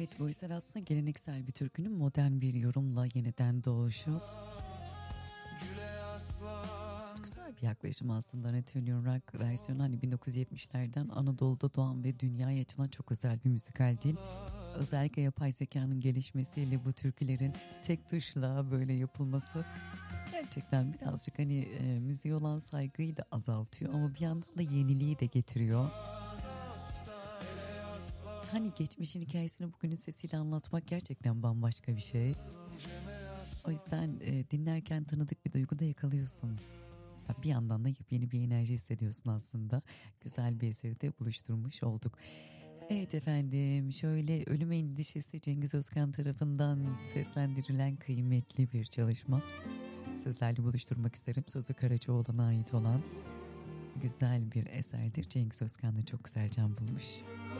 Evet, bu eser aslında geleneksel bir türkünün modern bir yorumla yeniden doğuşu. Güzel bir yaklaşım aslında. Nötr Rock versiyonu hani 1970'lerden Anadolu'da doğan ve dünyaya açılan çok özel bir müzikal değil. Özellikle yapay zekanın gelişmesiyle bu türkülerin tek tuşla böyle yapılması gerçekten birazcık hani müziğe olan saygıyı da azaltıyor ama bir yandan da yeniliği de getiriyor. Hani geçmişin hikayesini bugünün sesiyle anlatmak gerçekten bambaşka bir şey. O yüzden dinlerken tanıdık bir duygu da yakalıyorsun. Bir yandan da yepyeni bir enerji hissediyorsun aslında. Güzel bir eseri de buluşturmuş olduk. Evet efendim, şöyle Ölüm Endişesi Cengiz Özkan tarafından seslendirilen kıymetli bir çalışma. Sizlerle buluşturmak isterim. Sözü Karacaoğlan'a ait olan güzel bir eserdir. Cengiz Özkan da çok güzel can bulmuş.